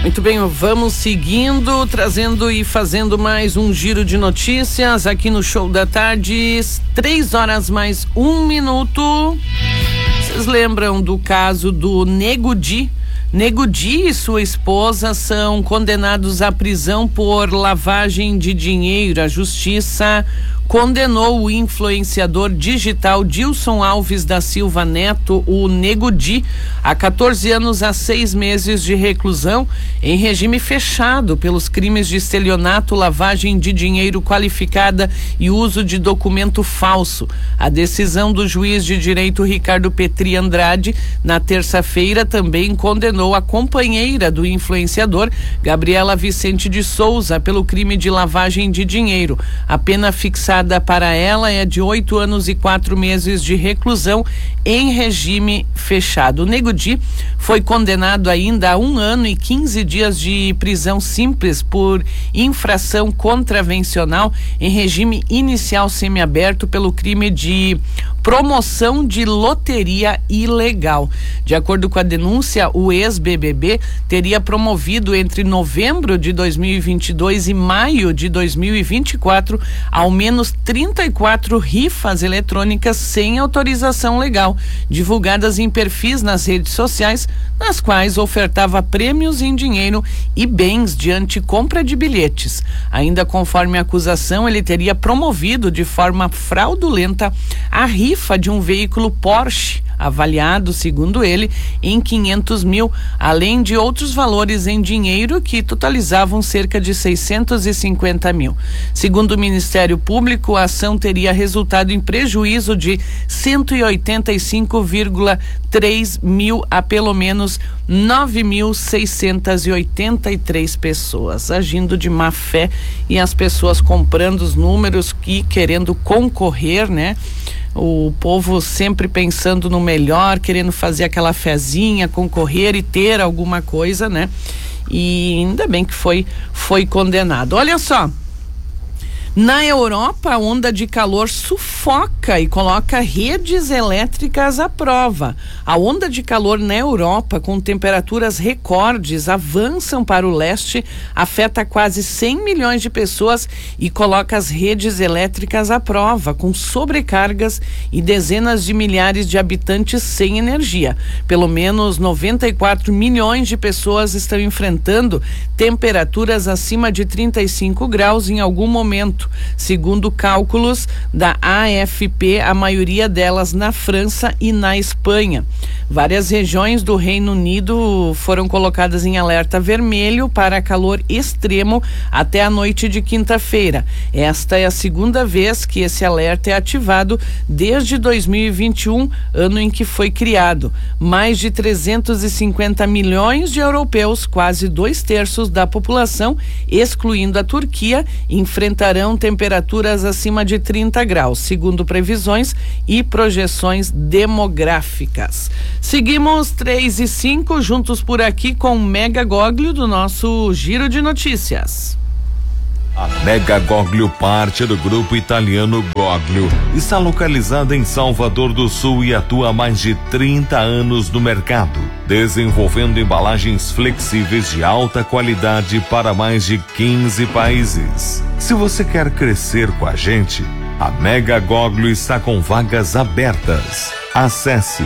Muito bem, vamos seguindo, trazendo e fazendo mais um giro de notícias aqui no Show da Tarde, 3 horas mais 1 minuto. Vocês lembram do caso do Nego Di? Nego Di e sua esposa são condenados à prisão por lavagem de dinheiro. A justiça condenou o influenciador digital Dilson Alves da Silva Neto, o Nego Di, a 14 anos a 6 meses de reclusão em regime fechado pelos crimes de estelionato, lavagem de dinheiro qualificada e uso de documento falso. A decisão do juiz de direito Ricardo Petri Andrade, na terça-feira, também condenou a companheira do influenciador, Gabriela Vicente de Souza, pelo crime de lavagem de dinheiro. A pena fixada para ela é de 8 anos e 4 meses de reclusão em regime fechado. O Nego Di foi condenado ainda a 1 ano e 15 dias de prisão simples por infração contravencional em regime inicial semiaberto pelo crime de promoção de loteria ilegal. De acordo com a denúncia, o ex-BBB teria promovido entre novembro de 2022 e maio de 2024 ao menos 34 rifas eletrônicas sem autorização legal, divulgadas em perfis nas redes sociais, nas quais ofertava prêmios em dinheiro e bens diante compra de bilhetes. Ainda conforme a acusação, ele teria promovido de forma fraudulenta a rifa de um veículo Porsche, avaliado, segundo ele, em 500 mil, além de outros valores em dinheiro que totalizavam cerca de 650 mil. Segundo o Ministério Público, a ação teria resultado em prejuízo de 185,3 mil a pelo menos 9.683 pessoas, agindo de má fé, e as pessoas comprando os números e querendo concorrer, né? O povo sempre pensando no melhor, querendo fazer aquela fezinha, concorrer e ter alguma coisa, né? E ainda bem que foi condenado. Olha só, na Europa, a onda de calor sufoca e coloca redes elétricas à prova. A onda de calor na Europa, com temperaturas recordes, avançam para o leste, afeta quase 100 milhões de pessoas e coloca as redes elétricas à prova, com sobrecargas e dezenas de milhares de habitantes sem energia. Pelo menos 94 milhões de pessoas estão enfrentando temperaturas acima de 35 graus em algum momento. Segundo cálculos da AFP, a maioria delas na França e na Espanha. Várias regiões do Reino Unido foram colocadas em alerta vermelho para calor extremo até a noite de quinta-feira. Esta é a segunda vez que esse alerta é ativado desde 2021, ano em que foi criado. Mais de 350 milhões de europeus, quase 2/3 da população, excluindo a Turquia, enfrentarão temperaturas acima de 30 graus, segundo previsões e projeções demográficas. Seguimos 3:05 juntos por aqui com o Mega Goglio do nosso Giro de Notícias. A Mega Goglio, parte do grupo italiano Goglio, está localizada em Salvador do Sul e atua há mais de 30 anos no mercado, desenvolvendo embalagens flexíveis de alta qualidade para mais de 15 países. Se você quer crescer com a gente, a Mega Goglio está com vagas abertas. Acesse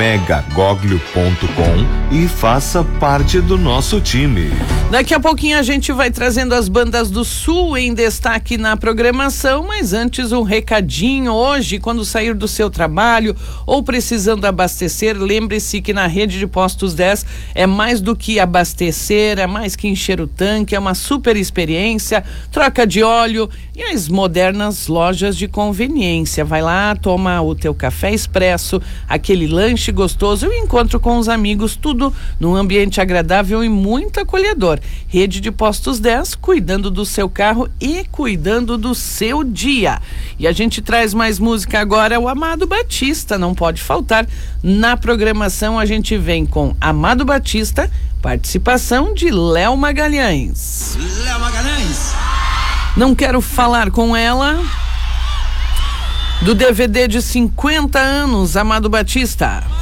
megagoglio.com e faça parte do nosso time. Daqui a pouquinho a gente vai trazendo as bandas do Sul em destaque na programação, mas antes um recadinho. Hoje, quando sair do seu trabalho ou precisando abastecer, lembre-se que na rede de Postos 10 é mais do que abastecer, é mais que encher o tanque, é uma super experiência, troca de óleo e as modernas lojas de conveniência. Vai lá, toma o teu café expresso, aquele lanche gostoso e o encontro com os amigos, tudo num ambiente agradável e muito acolhedor. Rede de Postos 10, cuidando do seu carro e cuidando do seu dia. E a gente traz mais música agora, o Amado Batista, não pode faltar. Na programação a gente vem com Amado Batista, participação de Léo Magalhães. Léo Magalhães. Não quero falar com ela. Do DVD de 50 anos, Amado Batista.